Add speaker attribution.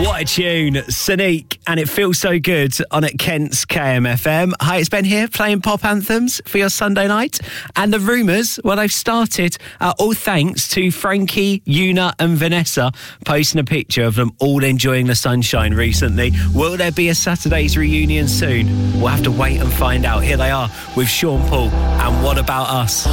Speaker 1: What a tune, Sonique, and it feels so good on at Kent's KMFM. Hi, it's Ben here playing pop anthems for your Sunday night. And the rumours, well, they've started, all thanks to Frankie, Una and Vanessa posting a picture of them all enjoying the sunshine recently. Will there be a Saturday's reunion soon? We'll have to wait and find out. Here they are with Sean Paul and What About Us?